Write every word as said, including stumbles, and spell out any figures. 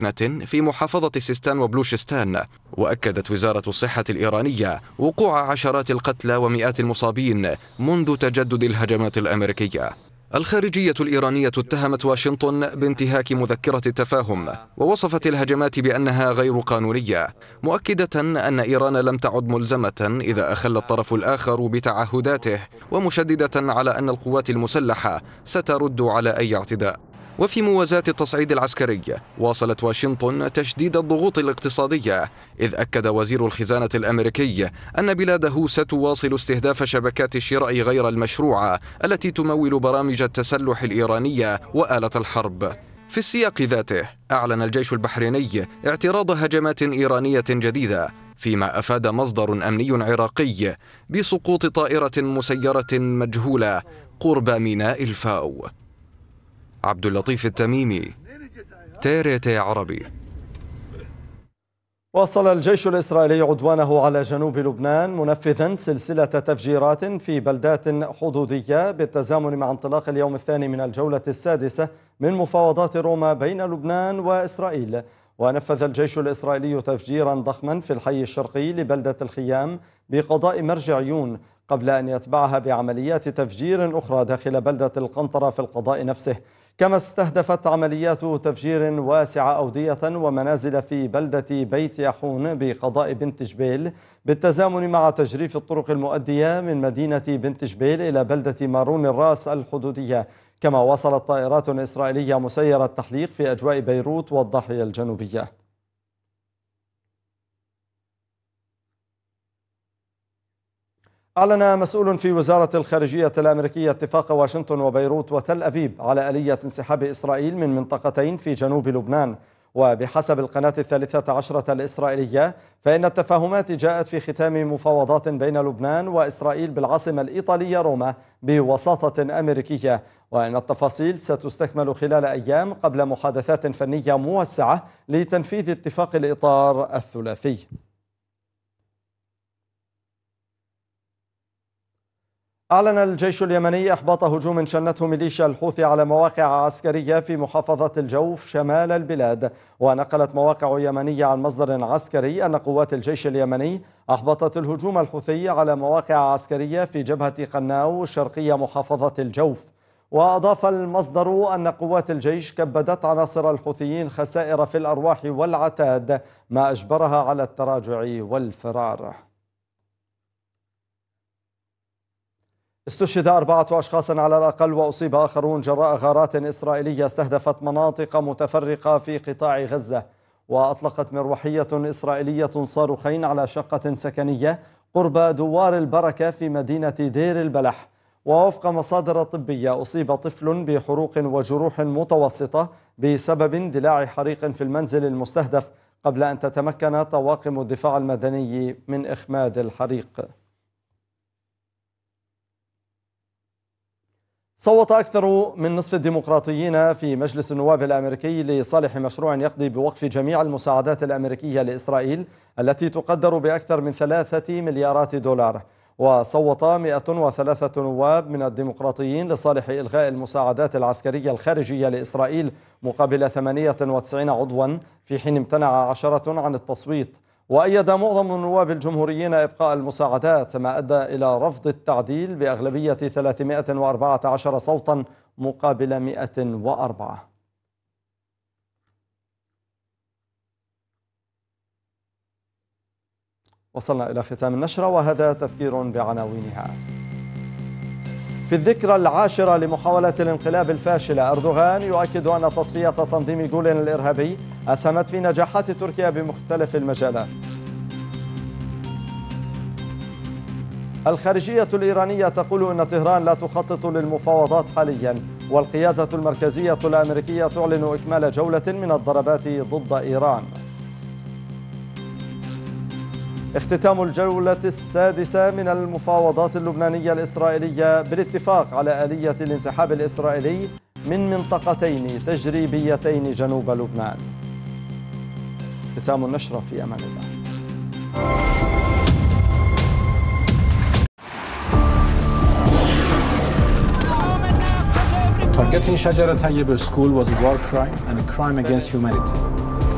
في محافظة سيستان وبلوشستان. وأكدت وزارة الصحة الإيرانية وقوع عشرات القتلى ومئات المصابين منذ تجدد الهجمات الأمريكية. الخارجية الإيرانية اتهمت واشنطن بانتهاك مذكرة التفاهم، ووصفت الهجمات بأنها غير قانونية، مؤكدة أن إيران لم تعد ملزمة إذا أخل الطرف الآخر بتعهداته، ومشددة على أن القوات المسلحة سترد على أي اعتداء. وفي موازاة التصعيد العسكري، واصلت واشنطن تشديد الضغوط الاقتصادية، إذ أكد وزير الخزانة الأمريكي أن بلاده ستواصل استهداف شبكات الشراء غير المشروعة التي تمول برامج التسلح الإيرانية وآلة الحرب. في السياق ذاته، أعلن الجيش البحريني اعتراض هجمات إيرانية جديدة، فيما أفاد مصدر أمني عراقي بسقوط طائرة مسيرة مجهولة قرب ميناء الفاو. عبد اللطيف التميمي، تيريت عربي. واصل الجيش الإسرائيلي عدوانه على جنوب لبنان، منفذا سلسلة تفجيرات في بلدات حدودية بالتزامن مع انطلاق اليوم الثاني من الجولة السادسة من مفاوضات روما بين لبنان وإسرائيل. ونفذ الجيش الإسرائيلي تفجيرا ضخما في الحي الشرقي لبلدة الخيام بقضاء مرج عيون، قبل أن يتبعها بعمليات تفجير أخرى داخل بلدة القنطرة في القضاء نفسه. كما استهدفت عمليات تفجير واسعة أودية ومنازل في بلدة بيت يحون بقضاء بنت جبيل، بالتزامن مع تجريف الطرق المؤدية من مدينة بنت جبيل إلى بلدة مارون الراس الحدودية. كما وصلت طائرات إسرائيلية مسيرة تحليق في أجواء بيروت والضاحية الجنوبية. أعلن مسؤول في وزارة الخارجية الأمريكية اتفاق واشنطن وبيروت وتل أبيب على آلية انسحاب إسرائيل من منطقتين في جنوب لبنان. وبحسب القناة الثالثة عشرة الإسرائيلية، فإن التفاهمات جاءت في ختام مفاوضات بين لبنان وإسرائيل بالعاصمة الإيطالية روما بوساطة أمريكية، وأن التفاصيل ستستكمل خلال أيام قبل محادثات فنية موسعة لتنفيذ اتفاق الإطار الثلاثي. أعلن الجيش اليمني إحباط هجوم شنته ميليشيا الحوثي على مواقع عسكرية في محافظة الجوف شمال البلاد. ونقلت مواقع يمنية عن مصدر عسكري أن قوات الجيش اليمني أحبطت الهجوم الحوثي على مواقع عسكرية في جبهة قناو شرقية محافظة الجوف. وأضاف المصدر أن قوات الجيش كبدت عناصر الحوثيين خسائر في الأرواح والعتاد، ما أجبرها على التراجع والفرار. استشهد أربعة أشخاص على الأقل وأصيب آخرون جراء غارات إسرائيلية استهدفت مناطق متفرقة في قطاع غزة. وأطلقت مروحية إسرائيلية صاروخين على شقة سكنية قرب دوار البركة في مدينة دير البلح. ووفق مصادر طبية، أصيب طفل بحروق وجروح متوسطة بسبب اندلاع حريق في المنزل المستهدف، قبل أن تتمكن طواقم الدفاع المدني من إخماد الحريق. صوت أكثر من نصف الديمقراطيين في مجلس النواب الأمريكي لصالح مشروع يقضي بوقف جميع المساعدات الأمريكية لإسرائيل التي تقدر بأكثر من ثلاثة مليارات دولار. وصوت مئة وثلاثة نواب من الديمقراطيين لصالح إلغاء المساعدات العسكرية الخارجية لإسرائيل مقابل ثمانية وتسعين عضوا، في حين امتنع عشرة عن التصويت. وأيد معظم النواب الجمهوريين إبقاء المساعدات، ما أدى إلى رفض التعديل بأغلبية ثلاثمئة وأربعة عشر صوتا مقابل مئة وأربعة. وصلنا إلى ختام النشرة، وهذا تذكير بعناوينها. في الذكرى العاشرة لمحاولة الانقلاب الفاشلة، أردوغان يؤكد أن تصفية تنظيم جولين الإرهابي أسهمت في نجاحات تركيا بمختلف المجالات. الخارجية الإيرانية تقول أن طهران لا تخطط للمفاوضات حاليا. والقيادة المركزية الأمريكية تعلن إكمال جولة من الضربات ضد إيران. اختتام الجولة السادسة من المفاوضات اللبنانية الإسرائيلية بالاتفاق على آلية الانسحاب الإسرائيلي من منطقتين تجريبيتين جنوب لبنان. ختام النشرة، في أمان الله. Targeting Shajara Tayyib School was a war crime and a crime against humanity.